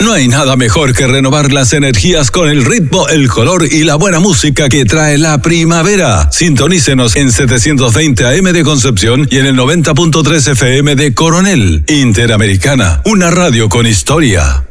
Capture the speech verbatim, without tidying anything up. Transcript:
No hay nada mejor que renovar las energías con el ritmo, el color y la buena música que trae la primavera. Sintonícenos en setecientos veinte A M de Concepción y en el noventa punto tres F M de Coronel. Interamericana, una radio con historia.